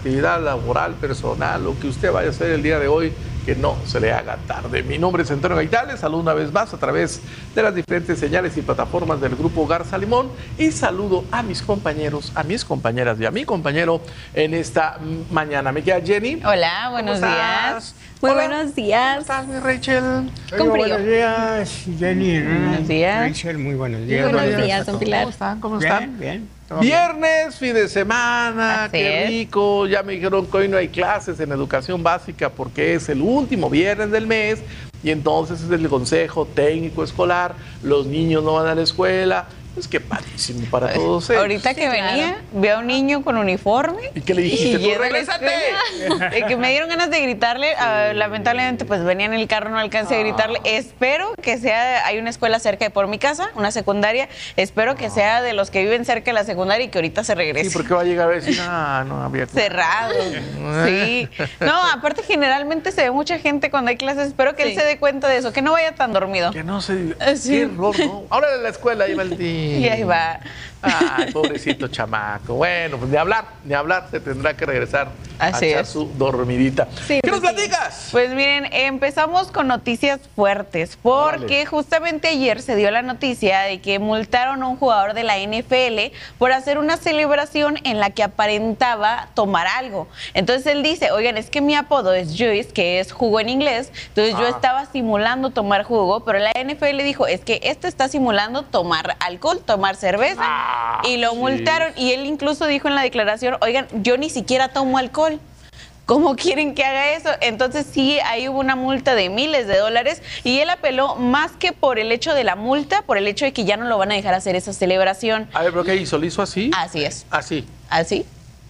actividad laboral, personal, lo que usted vaya a hacer el día de hoy, que no se le haga tarde. Mi nombre es Antonio Gaitán, les saludo una vez más a través de las diferentes señales y plataformas del Grupo Garza Limón y saludo a mis compañeros, a mis compañeras y a mi compañero en esta mañana. Me queda Jenny. Hola, buenos días. Muy buenos días. ¿Cómo estás, mi Rachel? Con frío. Buenos días, Jenny. Buenos días. Rachel, muy buenos días. Buenos días, don Pilar. ¿Cómo están? ¿Cómo están? Bien. Viernes, fin de semana, Así qué es. rico. Ya me dijeron que hoy no hay clases en educación básica porque es el último viernes del mes y entonces es el consejo técnico escolar. Los niños no van a la escuela. Pues qué padrísimo para todos ellos. Ahorita que venía, vi a un niño con uniforme. ¿Y qué le dijiste? Y ¡Tú regrésate! que me dieron ganas de gritarle. Lamentablemente, pues venía en el carro, no alcancé a gritarle. Espero que sea, hay una escuela cerca de por mi casa, una secundaria. Espero que sea de los que viven cerca de la secundaria y que ahorita se regrese. Sí, porque va a llegar a decir, no había clases. Cerrado. Sí. No, aparte generalmente se ve mucha gente cuando hay clases. Espero que él se dé cuenta de eso, que no vaya tan dormido. Que no se... Sí. Qué error, ¿no? Ahora en la escuela iba el tío. Y ahí va. Ay, pobrecito chamaco. Bueno, pues ni hablar, se tendrá que regresar Así a echar es. su dormidita. Sí, ¿Qué nos sí. platicas? Pues miren, empezamos con noticias fuertes, porque Órale. justamente ayer se dio la noticia de que multaron a un jugador de la NFL por hacer una celebración en la que aparentaba tomar algo. Entonces él dice, oigan, es que mi apodo es Juice, que es jugo en inglés, entonces yo estaba simulando tomar jugo, pero la NFL dijo, es que este está simulando tomar alcohol, tomar cerveza, y lo sí. multaron, y él incluso dijo en la declaración, oigan, yo ni siquiera tomo alcohol. ¿Cómo quieren que haga eso? Entonces sí, ahí hubo una multa de miles de dólares y él apeló más que por el hecho de la multa, por el hecho de que ya no lo van a dejar hacer esa celebración. A ver, ¿pero qué hizo? ¿Lo hizo así? Así es, Así. así.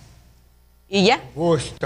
Y ya. Gusto.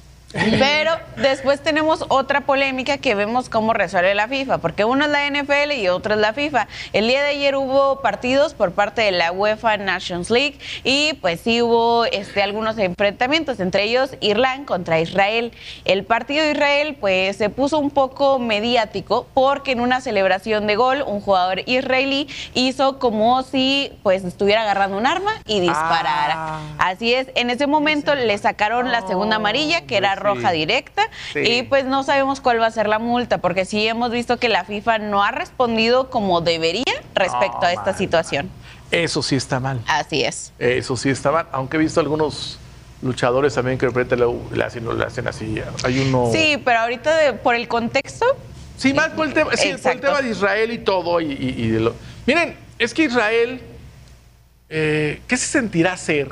Pero después tenemos otra polémica que vemos cómo resuelve la FIFA, porque uno es la NFL y otro es la FIFA. El día de ayer hubo partidos por parte de la UEFA Nations League y pues sí hubo algunos enfrentamientos, entre ellos Irlanda contra Israel. El partido de Israel pues se puso un poco mediático porque en una celebración de gol un jugador israelí hizo como si pues estuviera agarrando un arma y disparara. Así es, en ese momento le sacaron la segunda amarilla, que era roja directa, Sí. y pues no sabemos cuál va a ser la multa, porque sí hemos visto que la FIFA no ha respondido como debería respecto a esta situación. Eso sí está mal. Así es. Eso sí está mal. Aunque he visto algunos luchadores también que de repente le hacen así. Hay uno... Sí, pero ahorita por el contexto, Sí, más por el tema, sí, por el Exacto. tema de Israel y todo. Y de lo... Miren, es que Israel, ¿qué se sentirá ser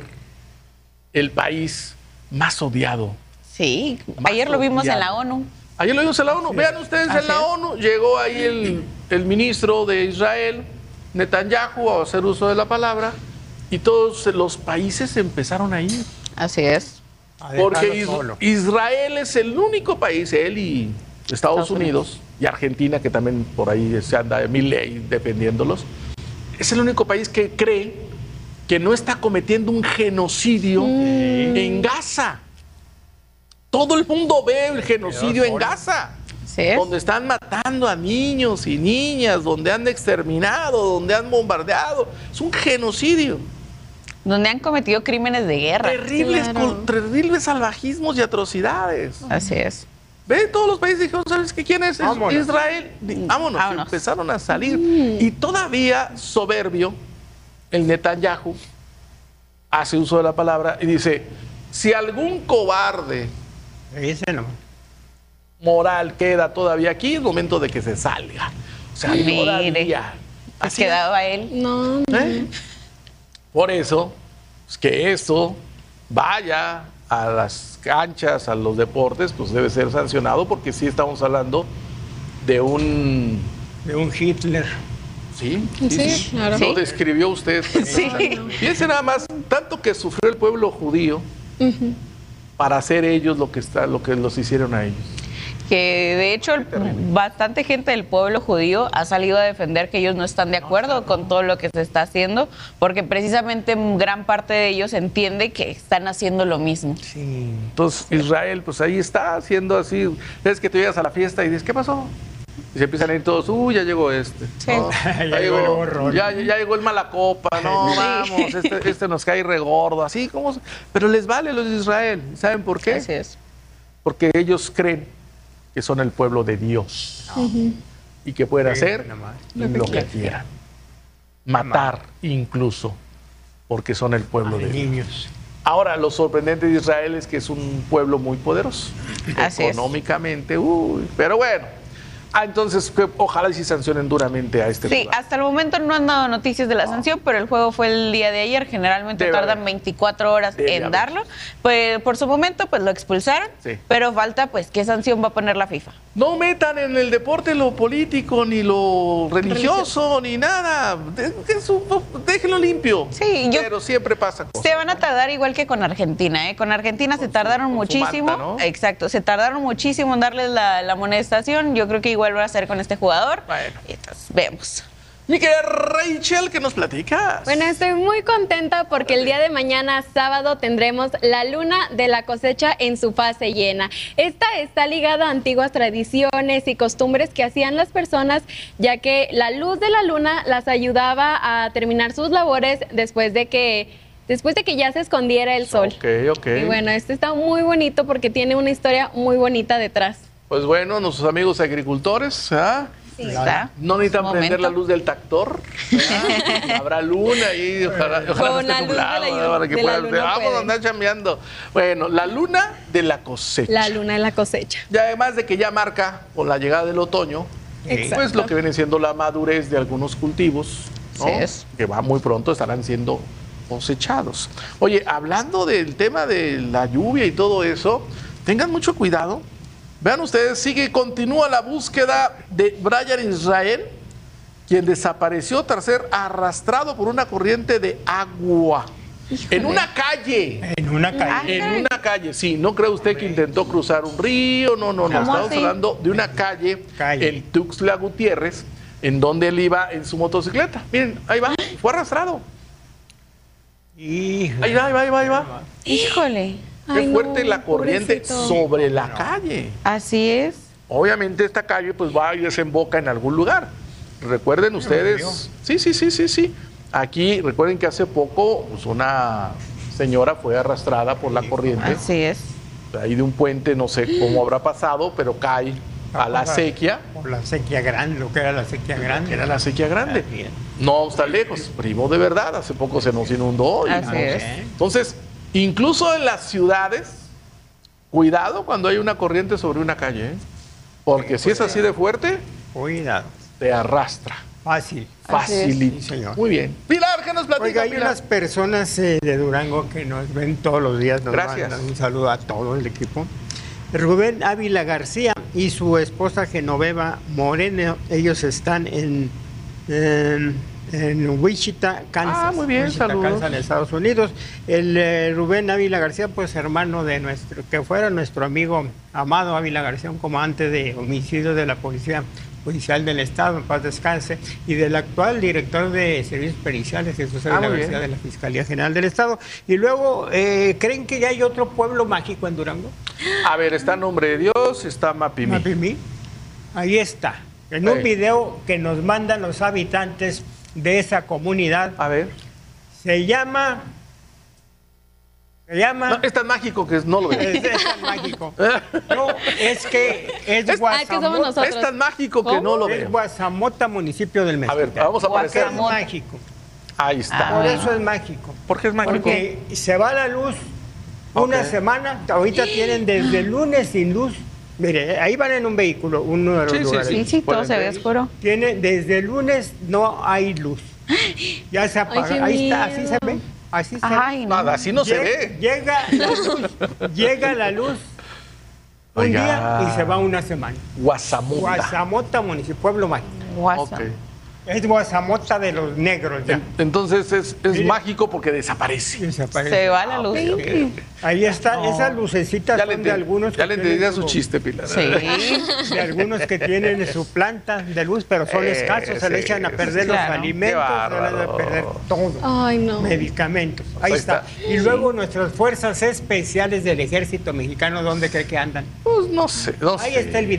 el país más odiado? sí, Más ayer lo vimos en odiado. la ONU. Ayer lo vimos en la ONU. Vean ustedes Así en la es. ONU. Llegó ahí el ministro de Israel, Netanyahu, a hacer uso de la palabra. Y todos los países empezaron a ir. Así es. Porque Israel es el único país, él y Estados Unidos, y Argentina, que también por ahí se anda Milei defendiéndolos, es el único país que cree que no está cometiendo un genocidio en Gaza. Todo el mundo ve el genocidio en Gaza, Así es. donde están matando a niños y niñas, donde han exterminado, donde han bombardeado. Es un genocidio. Donde han cometido crímenes de guerra. Terribles salvajismos y atrocidades. Así es. Ven, todos los países dijeron, ¿sabes qué? ¿Quién es? Vámonos. Israel. Vámonos. Vámonos. Empezaron a salir. Y todavía soberbio, el Netanyahu hace uso de la palabra y dice, si algún cobarde Ese no. moral queda todavía aquí, es momento de que se salga. O sea, Mire. todavía. ¿Has Así es. quedado a él? No, ¿Eh? Por eso, es que esto vaya a las canchas, a los deportes, pues debe ser sancionado porque sí estamos hablando de un... De un Hitler. Sí, Sí, claro. Lo describió usted. Sí. Fíjense nada más, tanto que sufrió el pueblo judío para hacer ellos lo que los hicieron a ellos. Que de hecho bastante gente del pueblo judío ha salido a defender que ellos no están de acuerdo con todo lo que se está haciendo, porque precisamente gran parte de ellos entiende que están haciendo lo mismo. Entonces Israel, pues ahí está haciendo así. Ves que tú llegas a la fiesta y dices, ¿qué pasó? Y se empiezan a ir todos, ya llegó este. Sí. No, Ya llegó el borrón. ya llegó el Malacopa, no, Sí. vamos, este nos cae regordo, así como... Pero les vale los de Israel, ¿saben por qué? Así es. Porque ellos creen que son el pueblo de Dios y que pueden hacer nada más. lo que quieran. Matar incluso, porque son el pueblo de Dios. Niños. Ahora, lo sorprendente de Israel es que es un pueblo muy poderoso. Así es. Económicamente, pero bueno. Entonces, ojalá y sí sancionen duramente a este Sí, lugar. hasta el momento no han dado noticias de la sanción, pero el juego fue el día de ayer. Generalmente Debe tardan haber. 24 horas Debe en haber. darlo. Pues por su momento pues lo expulsaron, Sí. pero falta pues qué sanción va a poner la FIFA. No metan en el deporte lo político, ni lo religioso, ni nada. Déjenlo limpio. Sí, Pero siempre pasa cosas. Se van a tardar igual que con Argentina, ¿eh? Con Argentina se tardaron con su muchísimo. manta, ¿no? Exacto, se tardaron muchísimo en darles la amonestación. Yo creo que igual va a ser con este jugador. Bueno. Y entonces, vemos. Mi querida Rachel, ¿qué nos platicas? Bueno, estoy muy contenta porque el día de mañana, sábado, tendremos la luna de la cosecha en su fase llena. Esta está ligada a antiguas tradiciones y costumbres que hacían las personas, ya que la luz de la luna las ayudaba a terminar sus labores después de que ya se escondiera el sol. Ok. Y bueno, este está muy bonito porque tiene una historia muy bonita detrás. Pues bueno, nuestros amigos agricultores, ¿ah? Sí. Está. No necesitan Momento. prender la luz del tractor. ¿verdad? Habrá luna ahí, ojalá Con no esté la luz de la nublado, luna- para que de la puedan- luna vamos a pueden. andar chambeando. Bueno, la luna de la cosecha. La luna de la cosecha. Y además de que ya marca con la llegada del otoño, Exacto. pues lo que viene siendo la madurez de algunos cultivos, ¿no? Sí es. Que va muy pronto, estarán siendo cosechados. Oye, hablando del tema de la lluvia y todo eso, tengan mucho cuidado. Vean ustedes, continúa la búsqueda de Brian Israel, quien desapareció tras ser arrastrado por una corriente de agua en una calle. En una calle. En una calle, sí, no cree usted que intentó cruzar un río, no, estamos así? hablando de una calle, en Tuxtla Gutiérrez, en donde él iba en su motocicleta. Miren, ahí va, fue arrastrado. Hijo. Ahí va. Híjole, Qué Ay, no, fuerte la corriente pobrecito. sobre la calle. así es. Obviamente esta calle pues va y desemboca en algún lugar. Recuerden ustedes, sí. Aquí recuerden que hace poco pues, una señora fue arrastrada por la corriente. Así es. Ahí de un puente, no sé cómo habrá pasado, pero cae a la sequía. Por la sequía grande, lo que era la sequía grande. Era la sequía grande. Bien. No está lejos, primo de verdad, hace poco se nos inundó. Así es. Entonces, incluso en las ciudades, cuidado cuando hay una corriente sobre una calle, ¿eh? Porque si es así de fuerte, Cuidado. te arrastra. Fácil. Así es. Facilito. Sí, señor. Muy bien. Pilar, ¿qué nos platica, Oiga, hay Pilar? unas personas de Durango que nos ven todos los días. Nos Gracias. mandan un saludo a todo el equipo. Rubén Ávila García y su esposa Genoveva Moreno, ellos están en Wichita, Kansas. Ah, muy bien, Wichita, saludos. Kansas, en Estados Unidos. El Rubén Ávila García, pues hermano de que fuera nuestro amigo Amado Ávila García, un comandante de homicidio de la Policía Judicial del Estado, en paz descanse, y del actual director de Servicios Periciales, Jesús Ávila muy García, bien. de la Fiscalía General del Estado. Y luego, ¿creen que ya hay otro pueblo mágico en Durango? A ver, está Nombre de Dios, está Mapimí. Mapimí. Ahí está, en un Ahí. video que nos mandan los habitantes de esa comunidad. A ver. Se llama... No, es tan mágico que no lo veo. Es tan mágico. No, es que es que somos Guasamota. nosotros. Es tan mágico que no lo Es veo. Guasamota, municipio del A Mezquital. ver, vamos a aparecer. Es mágico. Ahí está. Por eso es mágico. ¿Por qué es mágico? Porque se va la luz una Ok. semana. Ahorita tienen desde el lunes sin luz. Mire, ahí van en un vehículo, uno de los Sí, sí, lugares. Sí, sí, todo Pueden se ve ver. oscuro. Tiene desde el lunes no hay luz. Ya se apaga. qué Ahí está, miedo. así se ve. Así se Ay, ve. no. Nada, así no se ve. Llega la luz un Oiga. día y se va una semana. Guasamota. Guasamota, municipio, pueblo mágico. WhatsApp. Ok. Es Guasamota de los negros ya. Entonces es Mire. mágico porque desaparece. Desaparece. Se va la luz. Sí. Ahí está, esas lucecitas Ya le son de algunos ya le que entendí a tienen su chiste, Pilar. Sí. de algunos que tienen su planta de luz, pero son escasos, se le echan a perder claro. los alimentos, Qué se le echan a bárbaro. perder todo. Ay, no. Medicamentos. Ahí Ahí está. está. Y luego nuestras fuerzas especiales del ejército mexicano, ¿dónde cree que andan? Pues no sé, no Ahí sé. está el video.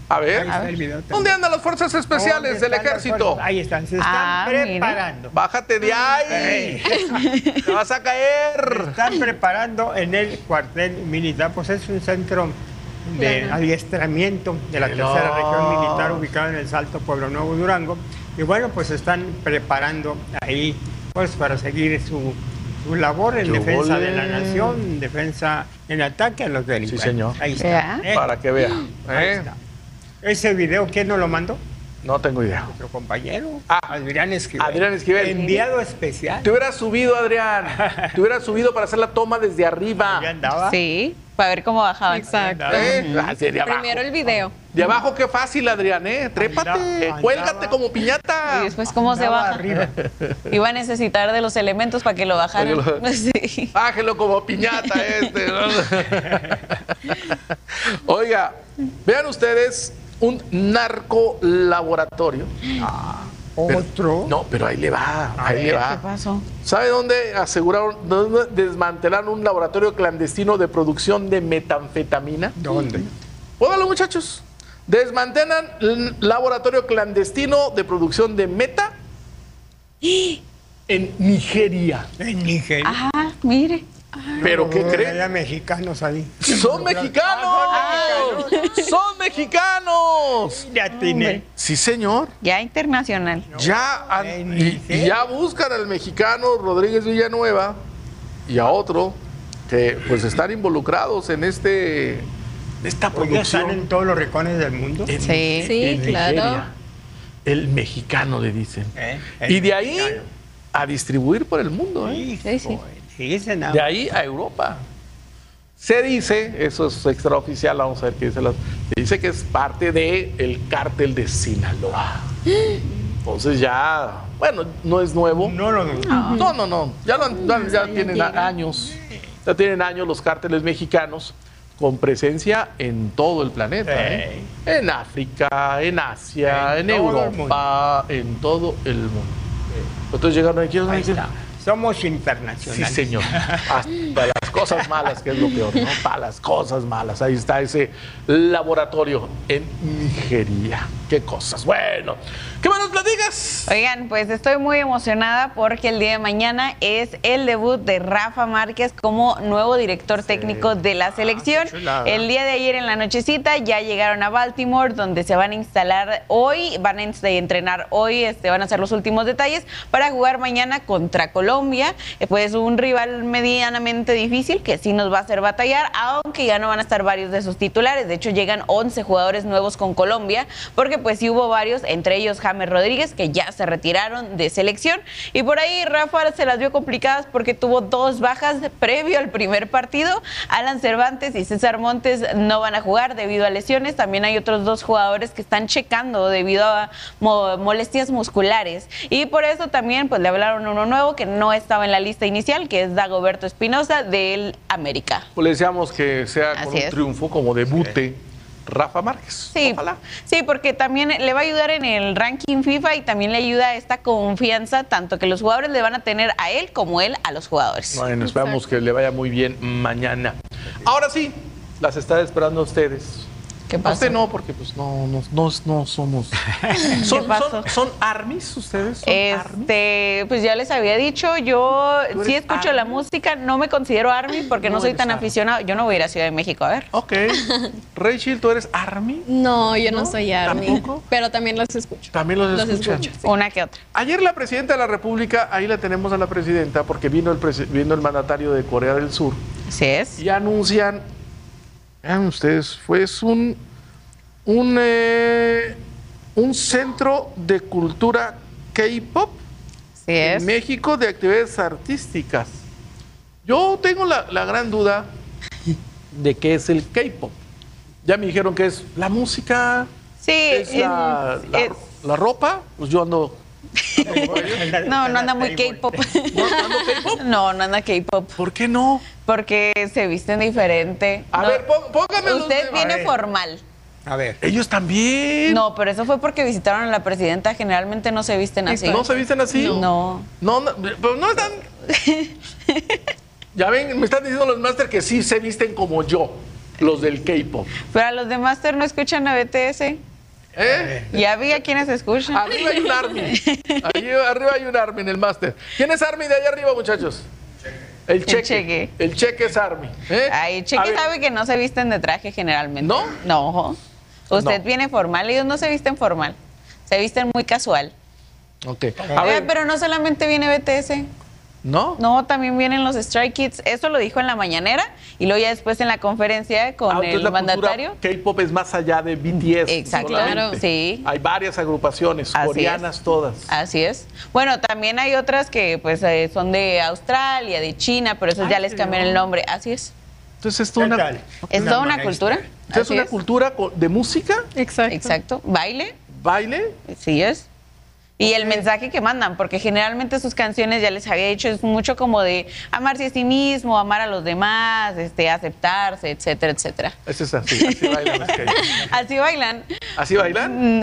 A ver, Ahí está el video también. ¿dónde andan las fuerzas especiales ¿Dónde del están las ejército? fuerzas? Ahí están, se están preparando. Bájate de ahí. Te vas a Se caer. están preparando en el cuartel militar, pues es un centro de adiestramiento de la tercera región militar ubicado en el Salto Pueblo Nuevo, Durango. Y bueno, pues se están preparando ahí pues para seguir su labor en defensa de la nación, defensa en ataque a los delincuentes. Sí, señor. Ahí está. Para que vea. Ahí está. Ese video, ¿quién nos lo mandó? No tengo idea. Nuestro compañero, Ah, Adrián Esquivel. Adrián Esquivel. Enviado especial. Te hubieras subido, Adrián. Te hubieras subido para hacer la toma desde arriba. Ya andaba. Sí, para ver cómo bajaban. Exacto. Así de abajo. Primero el video. De abajo, qué fácil, Adrián, Trépate, Andaba. cuélgate como piñata. Y después, ¿cómo se Andaba baja? arriba. Iba a necesitar de los elementos para que lo bajaran. Para Sí. Bájelo como piñata ¿no? Oiga, vean ustedes un narcolaboratorio. Otro. No, pero ahí le va, ahí le ¿Qué va. pasó? ¿Sabe dónde dónde desmantelaron un laboratorio clandestino de producción de metanfetamina? ¿Dónde? Póngalo, muchachos. Desmantelan un laboratorio clandestino de producción de meta en Nigeria. En Nigeria. Ah, mire. ¿Pero qué creen? Había mexicanos ahí. ¡Son mexicanos! ¡Son mexicanos! Ya tiene. Sí, señor. Ya internacional. Y ya buscan al mexicano Rodríguez Villanueva y a otro que pues están involucrados en esta Oye, ¿están producción. en todos los rincones del mundo? En- Sí. Sí, en claro. Nigeria. El mexicano le dicen. El Y de ahí mexicano. a distribuir por el mundo. Sí, Sí. sí, ese nada. De ahí a Europa. Se dice, eso es extraoficial, vamos a ver qué dice. Se dice que es parte del cártel de Sinaloa. Entonces ya, bueno, no es nuevo. No lo No. Ya tienen años. Ya tienen años los cárteles mexicanos con presencia en todo el planeta. En África, en Asia, en todo el Europa, en todo el mundo. Entonces llegaron aquí y Ahí dicen, está. Somos sí, internacionales. señor. Hasta las cosas malas, que es lo peor, ¿no? Para las cosas malas. Ahí está ese laboratorio en Nigeria. Qué cosas. Bueno, ¿qué más nos platicas? Oigan, pues estoy muy emocionada porque el día de mañana es el debut de Rafa Márquez como nuevo director técnico de la selección. qué chulada. El día de ayer en la nochecita ya llegaron a Baltimore, donde se van a instalar hoy, van a entrenar hoy, van a hacer los últimos detalles para jugar mañana contra Colombia. Pues un rival medianamente difícil que sí nos va a hacer batallar, aunque ya no van a estar varios de sus titulares. De hecho, llegan 11 jugadores nuevos con Colombia, porque pues sí hubo varios, entre ellos James Rodríguez, que ya se retiraron de selección. Y por ahí Rafa se las vio complicadas porque tuvo 2 bajas previo al primer partido. Alan Cervantes y César Montes no van a jugar debido a lesiones. También hay otros 2 jugadores que están checando debido a molestias musculares. Y por eso también pues le hablaron a uno nuevo que no estaba en la lista inicial, que es Dagoberto Espinosa del América. Pues le deseamos que sea con Así un es. triunfo como debute Rafa Márquez. Sí, Ojalá. sí, porque también le va a ayudar en el ranking FIFA y también le ayuda esta confianza, tanto que los jugadores le van a tener a él como él a los jugadores. Bueno, esperamos que le vaya muy bien mañana. Ahora sí, las está esperando a ustedes. ¿Qué A pasó? usted no, porque pues no somos. ¿Son armies ustedes? ¿Son armies? Pues ya les había dicho, yo ¿Tú eres sí escucho la música, no me considero ARMY porque no, No soy eres tan ARMY. aficionado. Yo no voy a ir a Ciudad de México, a ver. Ok. Rachel, ¿tú eres army? No, yo no ¿No? soy ARMY, ¿Tampoco? pero también los escucho. También los escuchan. escucho, sí. Una que otra. Ayer la presidenta de la República, ahí la tenemos a la presidenta, porque vino el mandatario de Corea del Sur Así es. y anuncian, vean ustedes, fue un centro de cultura K-pop Así es. en México de actividades artísticas. Yo tengo la gran duda de qué es el K-pop. Ya me dijeron que es la música, Sí, es la ropa, pues yo ando... no anda muy K-pop. ¿No ando K-pop? No anda K-pop. ¿Por qué no? Porque se visten diferente. A No, ver, póngame los usted de- viene A ver. formal. A ver. Ellos también. No, pero eso fue porque visitaron a la presidenta. Generalmente no se visten así. ¿No se visten así? No. No, pero no están... Ya ven, me están diciendo los máster que sí se visten como yo. los del K-pop. Pero a los de Master no escuchan a BTS. Ya vi a quienes escuchan. Arriba hay un Army. Arriba hay un Army en el Master. ¿Quién es Army de allá arriba, muchachos? El Cheque. El Cheque es Army. Ay, Cheque sabe que no se visten de traje generalmente. ¿No? No. Usted viene formal, ellos no se visten formal. Se visten muy casual. Ok. Pero no solamente viene BTS. ¿No? No, también vienen los Stray Kids. Eso lo dijo en la mañanera y luego ya después en la conferencia con el mandatario. K-pop es más allá de BTS. Exacto, claro. Sí. Hay varias agrupaciones, coreanas todas. Así es. Bueno, también hay otras que pues son de Australia, de China, pero esos ya les cambian el nombre. Así es. Entonces es toda una cultura. Entonces es una cultura de música. Exacto. Baile. Sí es. Y el mensaje que mandan, porque generalmente sus canciones, ya les había dicho, es mucho como de amarse a sí mismo, amar a los demás, aceptarse, etcétera, etcétera. Eso es así bailan los K-pop. ¿Así bailan? ¿Así bailan? No.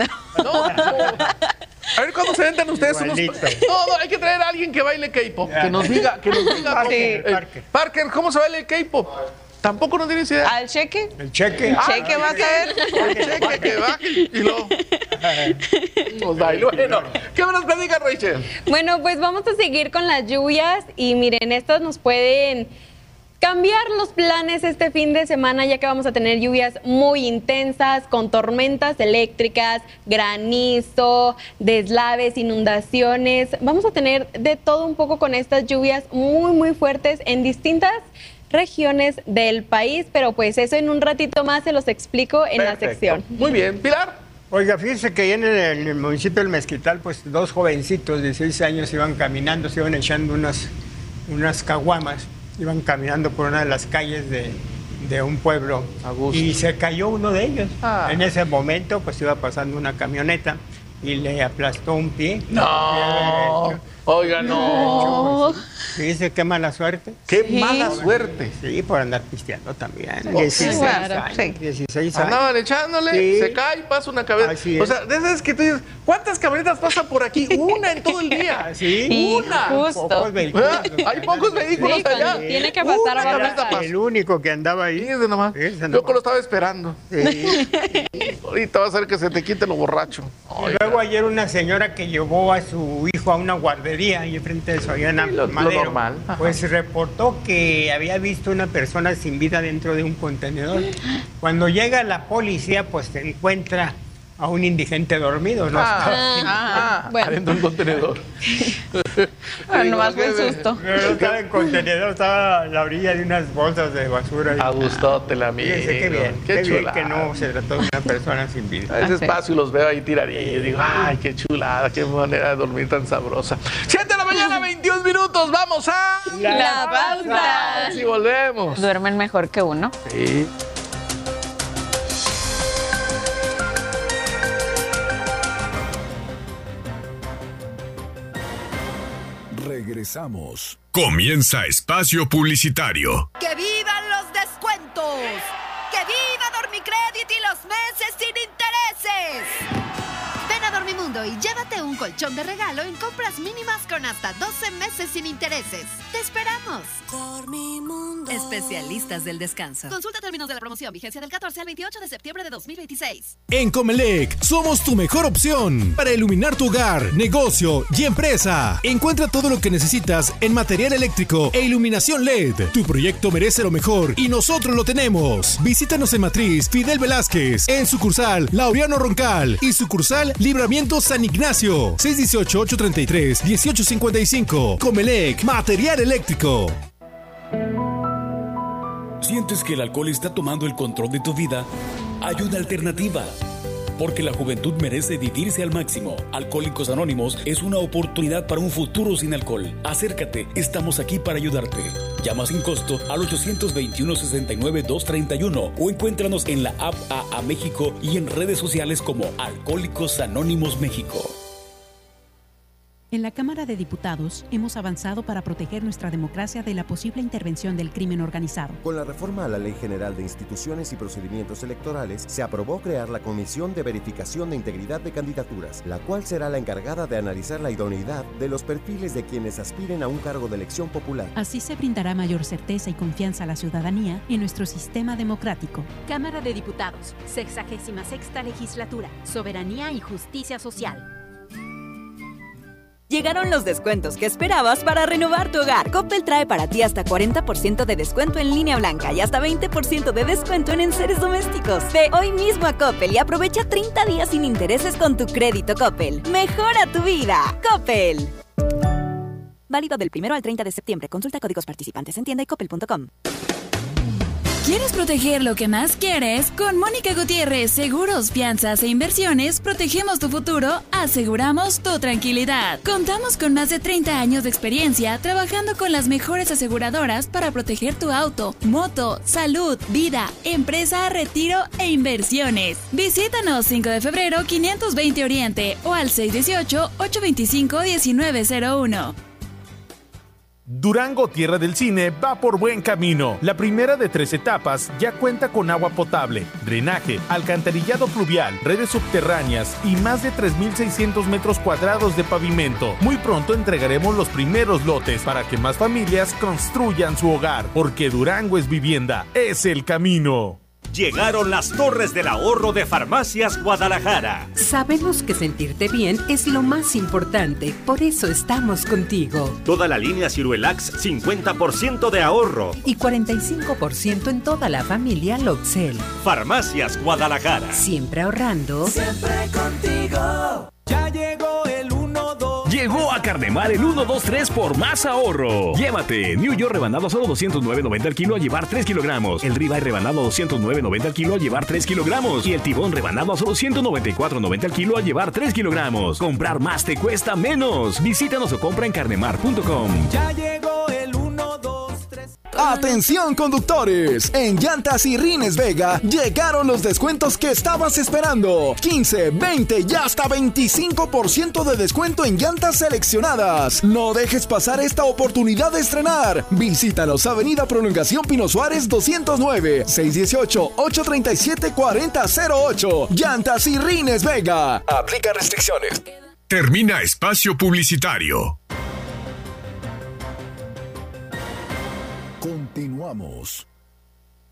A ver, ¿cuándo se entran ustedes unos... No, hay que traer a alguien que baile K-pop, que nos diga... Parker, ¿cómo se baila el K-pop? Tampoco no tienes idea. ¿Al Cheque? El Cheque. Cheque va a saber. El Cheque que baje y luego nos baila. Bueno, ¿qué me nos platican, Rachel? Bueno, pues vamos a seguir con las lluvias y miren, estas nos pueden cambiar los planes este fin de semana, ya que vamos a tener lluvias muy intensas, con tormentas eléctricas, granizo, deslaves, inundaciones. Vamos a tener de todo un poco con estas lluvias muy, muy fuertes en distintas regiones del país, pero pues eso en un ratito más se los explico en la sección. Muy bien, Pilar. Oiga, fíjense que en el municipio del Mezquital, pues dos jovencitos de 16 años iban caminando, se iban echando unas caguamas, iban caminando por una de las calles de un pueblo y se cayó uno de ellos. En ese momento, pues iba pasando una camioneta y le aplastó un pie. No. Oiga, no. Dice, qué mala suerte. Qué mala suerte. Sí, por andar pisteando también. 16 años. Andaban echándole, se cae, pasa una cabeza. O sea, de esas que tú dices, ¿cuántas camionetas pasan por aquí? Una en todo el día. Una. Justo. Pocos vehículos. Hay pocos vehículos allá. Tiene que pasar a el único que andaba ahí. Ese nomás. Yo que lo estaba esperando. Ahorita va a ser que se te quite lo borracho. Y luego ayer una señora que llevó a su hijo a una guardería y enfrente de Soriana Madero, pues reportó que había visto una persona sin vida dentro de un contenedor. Cuando llega la policía, pues se encuentra a un indigente dormido, ¿no? Bueno. Adentro de un contenedor. Nomás fue el susto. No estaba en contenedor, estaba a la orilla de unas bolsas de basura. A gustote la mía. Qué bien, qué chulada. Que no se trató de una persona sin vida. A ese espacio los veo ahí tiradillos y digo, ay, qué chulada, qué manera de dormir tan sabrosa. 7 de la mañana, 21 minutos, vamos a... La pausa. Y volvemos. Duermen mejor que uno. Sí. Regresamos. Comienza Espacio Publicitario. ¡Que vivan los descuentos! ¡Que viva Dormicrédito y los meses sin intereses! Ven a Dormimundo y llévate un colchón de regalo en compras mínimas con hasta 12 meses sin intereses. ¡Te esperamos! Dormimundo. Especialistas del descanso. Consulta términos de la promoción. Vigencia del 14 al 28 de septiembre de 2026. En Comelec somos tu mejor opción para iluminar tu hogar, negocio y empresa. Encuentra todo lo que necesitas en material eléctrico e iluminación LED. Tu proyecto merece lo mejor y nosotros lo tenemos. Visítanos en Matriz Fidel Velázquez, en sucursal Laureano Roncal y sucursal Libramiento San Ignacio. 618-833-1855. Comelec, material eléctrico. ¿Sientes que el alcohol está tomando el control de tu vida? Hay una alternativa. Porque la juventud merece vivirse al máximo. Alcohólicos Anónimos es una oportunidad para un futuro sin alcohol. Acércate, estamos aquí para ayudarte. Llama sin costo al 821-69-231 o encuéntranos en la app AA México y en redes sociales como Alcohólicos Anónimos México. En la Cámara de Diputados hemos avanzado para proteger nuestra democracia de la posible intervención del crimen organizado. Con la reforma a la Ley General de Instituciones y Procedimientos Electorales, se aprobó crear la Comisión de Verificación de Integridad de Candidaturas, la cual será la encargada de analizar la idoneidad de los perfiles de quienes aspiren a un cargo de elección popular. Así se brindará mayor certeza y confianza a la ciudadanía en nuestro sistema democrático. Cámara de Diputados, 66ª Legislatura, Soberanía y Justicia Social. Llegaron los descuentos que esperabas para renovar tu hogar. Coppel trae para ti hasta 40% de descuento en línea blanca y hasta 20% de descuento en enseres domésticos. Ve hoy mismo a Coppel y aprovecha 30 días sin intereses con tu crédito Coppel. ¡Mejora tu vida! ¡Coppel! Válido del 1 al 30 de septiembre. Consulta códigos participantes en tienda y coppel.com. ¿Quieres proteger lo que más quieres? Con Mónica Gutiérrez, Seguros, Fianzas e Inversiones, protegemos tu futuro, aseguramos tu tranquilidad. Contamos con más de 30 años de experiencia trabajando con las mejores aseguradoras para proteger tu auto, moto, salud, vida, empresa, retiro e inversiones. Visítanos 5 de febrero 520 Oriente o al 618-825-1901. Durango Tierra del Cine va por buen camino. La primera de 3 etapas ya cuenta con agua potable, drenaje, alcantarillado pluvial, redes subterráneas y más de 3.600 metros cuadrados de pavimento. Muy pronto entregaremos los primeros lotes para que más familias construyan su hogar, porque Durango es vivienda, es el camino. Llegaron las Torres del Ahorro de Farmacias Guadalajara. Sabemos que sentirte bien es lo más importante, por eso estamos contigo. Toda la línea Ciruelax, 50% de ahorro. Y 45% en toda la familia Loxel. Farmacias Guadalajara. Siempre ahorrando. Siempre contigo. Ya llegó el 1-2. Llegó a Carnemar el 1-2-3 por más ahorro. Llévate New York rebanado a solo $209.90 al kilo a llevar 3 kilogramos. El ribeye rebanado a $209.90 al kilo a llevar 3 kilogramos. Y el tibón rebanado a solo $194.90 al kilo a llevar 3 kilogramos. Comprar más te cuesta menos. Visítanos o compra en carnemar.com. Ya llegó el 1-2-3. ¡Atención, conductores! En Llantas y Rines Vega llegaron los descuentos que estabas esperando. 15, 20 y hasta 25% de descuento en llantas seleccionadas. No dejes pasar esta oportunidad de estrenar. Visítanos, Avenida Prolongación Pino Suárez 209, 618-837-4008. Llantas y Rines Vega. Aplica restricciones. Termina espacio publicitario. Continuamos.